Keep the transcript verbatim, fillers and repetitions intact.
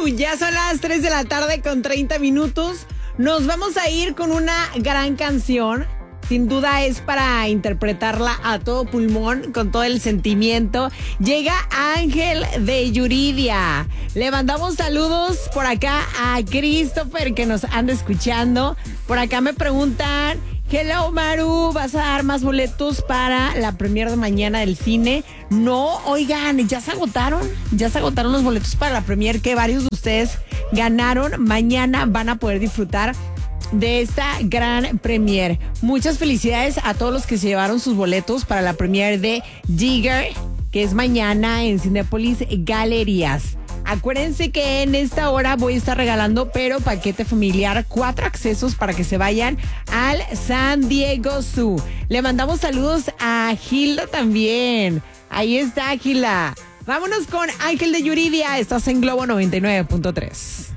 Ya son las tres de la tarde con treinta minutos. Nos vamos a ir con una gran canción. Sin duda es para interpretarla a todo pulmón, con todo el sentimiento. Llega Ángel de Yuridia. Le mandamos saludos por acá a Christopher, que nos anda escuchando. Por acá me preguntan: hello Maru, ¿vas a dar más boletos para la premier de mañana del cine? No, oigan, ya se agotaron. Ya se agotaron los boletos para la premier que varios de ustedes ganaron. Mañana van a poder disfrutar de esta gran premier. Muchas felicidades a todos los que se llevaron sus boletos para la premier de Jigger, que es mañana en Cinépolis Galerías. Acuérdense que en esta hora voy a estar regalando, pero paquete familiar, cuatro accesos para que se vayan al San Diego Zoo. Le mandamos saludos a Gilda también. Ahí está Gilda. Vámonos con Ángel de Yuridia. Estás en Globo noventa y nueve punto tres.